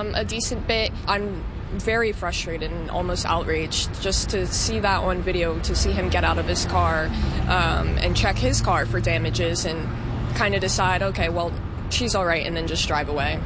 a decent bit. I'm very frustrated and almost outraged just to see that on video, to see him get out of his car and check his car for damages and kind of decide, okay, well, she's all right, and then just drive away.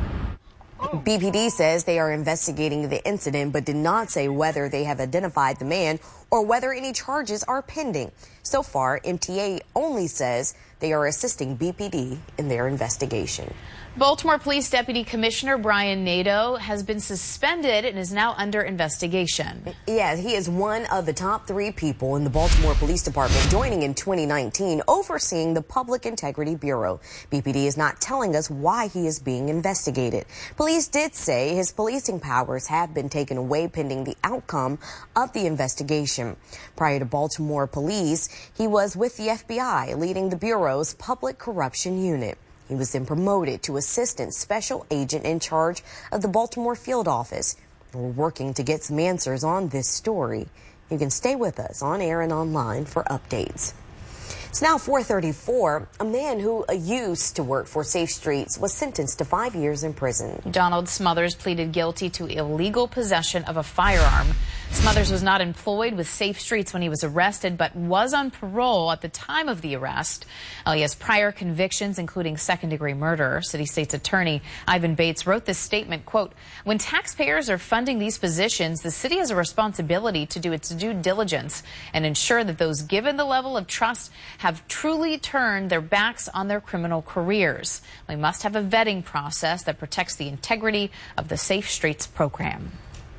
BPD says they are investigating the incident, but did not say whether they have identified the man or whether any charges are pending. So far, MTA only says they are assisting BPD in their investigation. Baltimore Police Deputy Commissioner Brian Nadeau has been suspended and is now under investigation. Yeah, he is one of the top 3 people in the Baltimore Police Department, joining in 2019, overseeing the Public Integrity Bureau. BPD is not telling us why he is being investigated. Police did say his policing powers have been taken away pending the outcome of the investigation. Prior to Baltimore Police, he was with the FBI, leading the Bureau's Public Corruption Unit. He was then promoted to Assistant Special Agent in charge of the Baltimore Field Office. We're working to get some answers on this story. You can stay with us on air and online for updates. It's now 4:34. A man who used to work for Safe Streets was sentenced to 5 years in prison. Donald Smothers pleaded guilty to illegal possession of a firearm. Smothers was not employed with Safe Streets when he was arrested, but was on parole at the time of the arrest. He has prior convictions, including second-degree murder. City State's Attorney Ivan Bates wrote this statement, quote, "When taxpayers are funding these positions, the city has a responsibility to do its due diligence and ensure that those given the level of trust have truly turned their backs on their criminal careers. We must have a vetting process that protects the integrity of the Safe Streets program."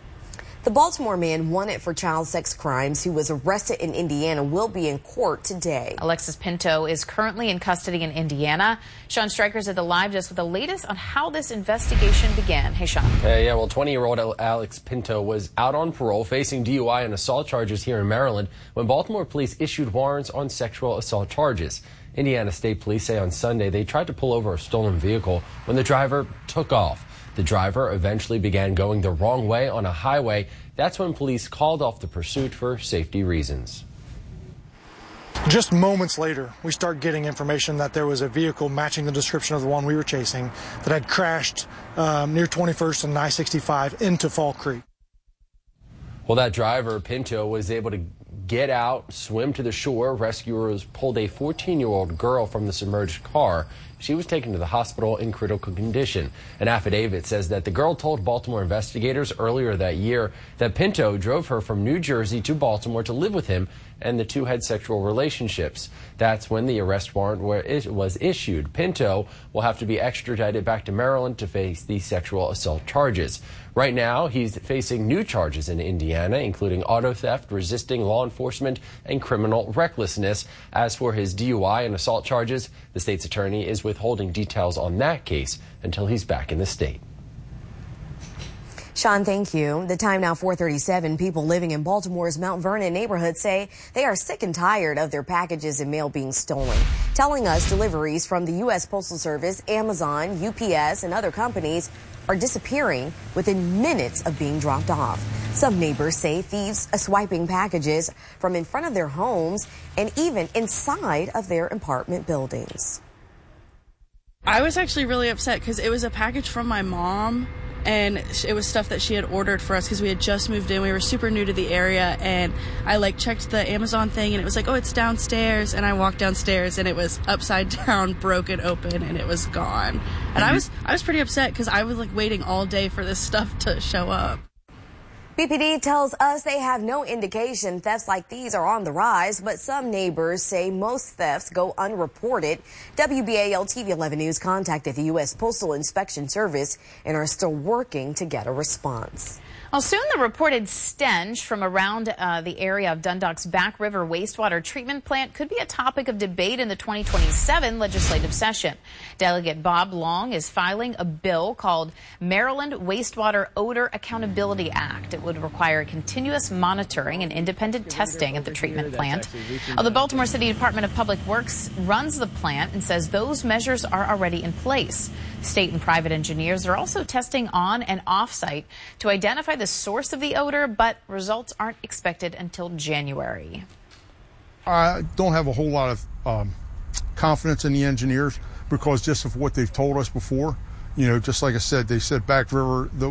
The Baltimore man wanted for child sex crimes who was arrested in Indiana will be in court today. Alexis Pinto is currently in custody in Indiana. Sean Stryker's at the Live Desk with the latest on how this investigation began. Hey, Sean. Yeah, well, 20-year-old Alex Pinto was out on parole facing DUI and assault charges here in Maryland when Baltimore police issued warrants on sexual assault charges. Indiana State Police say on Sunday they tried to pull over a stolen vehicle when the driver took off. The driver eventually began going the wrong way on a highway. That's when police called off the pursuit for safety reasons. Just moments later, we start getting information that there was a vehicle matching the description of the one we were chasing that had crashed near 21st and I-65 into Fall Creek. Well, that driver, Pinto, was able to get out, swim to the shore. Rescuers pulled a 14-year-old girl from the submerged car. She was taken to the hospital in critical condition. An affidavit says that the girl told Baltimore investigators earlier that year that Pinto drove her from New Jersey to Baltimore to live with him, and the two had sexual relationships. That's when the arrest warrant was issued. Pinto will have to be extradited back to Maryland to face the sexual assault charges. Right now, he's facing new charges in Indiana, including auto theft, resisting law enforcement, and criminal recklessness. As for his DUI and assault charges, the state's attorney is withholding details on that case until he's back in the state. Sean, thank you. The time now 4:37. People living in Baltimore's Mount Vernon neighborhood say they are sick and tired of their packages and mail being stolen, telling us deliveries from the U.S. Postal Service, Amazon, UPS, and other companies are disappearing within minutes of being dropped off. Some neighbors say thieves are swiping packages from in front of their homes and even inside of their apartment buildings. I was actually really upset because it was a package from my mom, and it was stuff that she had ordered for us because we had just moved in. We were super new to the area, and I checked the Amazon thing, and it was like, oh, it's downstairs. And I walked downstairs, and it was upside down, broken open, and it was gone. And I was pretty upset because I was waiting all day for this stuff to show up. BPD tells us they have no indication thefts like these are on the rise, but some neighbors say most thefts go unreported. WBAL TV 11 News contacted the U.S. Postal Inspection Service and are still working to get a response. Well, soon the reported stench from around the area of Dundalk's Back River wastewater treatment plant could be a topic of debate in the 2027 legislative session. Delegate Bob Long is filing a bill called Maryland Wastewater Odor Accountability Act. It would require continuous monitoring and independent testing at the treatment plant. The Baltimore City Department of Public Works runs the plant and says those measures are already in place. State and private engineers are also testing on and off-site to identify the source of the odor, but results aren't expected until January. I don't have a whole lot of confidence in the engineers because just of what they've told us before. You know, just like I said, they said Back River,